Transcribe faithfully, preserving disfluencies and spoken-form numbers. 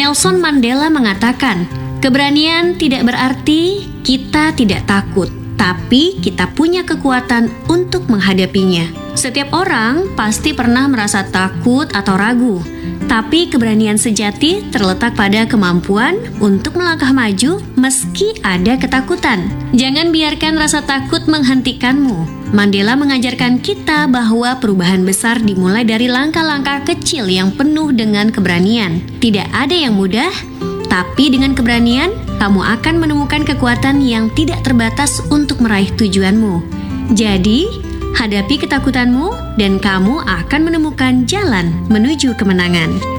Nelson Mandela mengatakan, keberanian tidak berarti kita tidak takut, tapi kita punya kekuatan untuk menghadapinya. Setiap orang pasti pernah merasa takut atau ragu, tapi keberanian sejati terletak pada kemampuan untuk melangkah maju meski ada ketakutan. Jangan biarkan rasa takut menghentikanmu. Mandela mengajarkan kita bahwa perubahan besar dimulai dari langkah-langkah kecil yang penuh dengan keberanian. Tidak ada yang mudah, tapi dengan keberanian, kamu akan menemukan kekuatan yang tidak terbatas untuk meraih tujuanmu. Jadi, hadapi ketakutanmu dan kamu akan menemukan jalan menuju kemenangan.